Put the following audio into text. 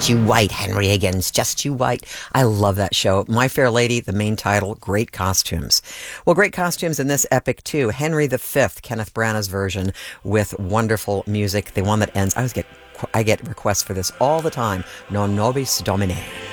You White, Henry Higgins, Just You White. I love that show. My Fair Lady, the main title, great costumes. Well, great costumes in this epic too. Henry V, Kenneth Branagh's version with wonderful music. The one that ends, I get requests for this all the time. Non nobis domine.